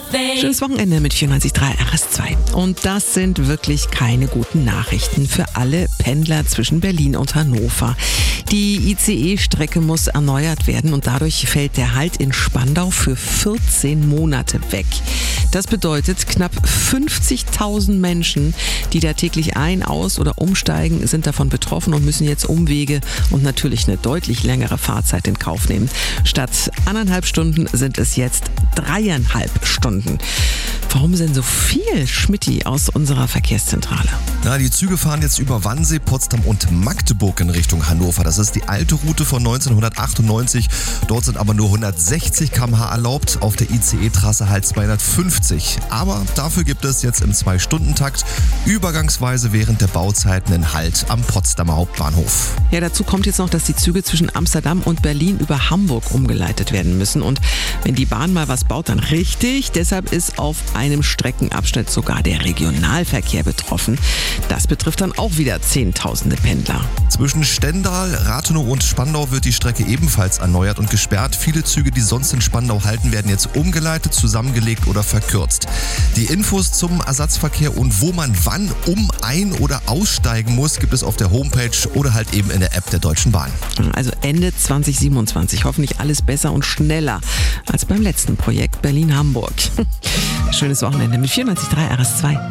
Schönes Wochenende mit 94.3 RS2. Und das sind wirklich keine guten Nachrichten für alle Pendler zwischen Berlin und Hannover. Die ICE-Strecke muss erneuert werden und dadurch fällt der Halt in Spandau für 14 Monate weg. Das bedeutet, knapp 50.000 Menschen, die da täglich ein-, aus- oder umsteigen, sind davon betroffen und müssen jetzt Umwege und natürlich eine deutlich längere Fahrzeit in Kauf nehmen. Statt 1,5 Stunden sind es jetzt 3,5 Stunden. Warum denn so viel, Schmidti, aus unserer Verkehrszentrale? Ja, die Züge fahren jetzt über Wannsee, Potsdam und Magdeburg in Richtung Hannover. Das ist die alte Route von 1998. Dort sind aber nur 160 km/h erlaubt, auf der ICE-Trasse halt 250. Aber dafür gibt es jetzt im 2-Stunden-Takt übergangsweise während der Bauzeiten einen Halt am Potsdamer Hauptbahnhof. Ja, dazu kommt jetzt noch, dass die Züge zwischen Amsterdam und Berlin über Hamburg umgeleitet werden müssen. Und wenn die Bahn mal was baut, dann richtig. Deshalb ist auf einem Streckenabschnitt sogar der Regionalverkehr betroffen. Das betrifft dann auch wieder Zehntausende Pendler. Zwischen Stendal, Rathenow und Spandau wird die Strecke ebenfalls erneuert und gesperrt. Viele Züge, die sonst in Spandau halten, werden jetzt umgeleitet, zusammengelegt oder verkürzt. Die Infos zum Ersatzverkehr und wo man wann ein- oder aussteigen muss, gibt es auf der Homepage oder halt eben in der App der Deutschen Bahn. Also Ende 2027. Hoffentlich alles besser und schneller als beim letzten Projekt Berlin-Hamburg. Schönes Wochenende mit 94.3 RS2.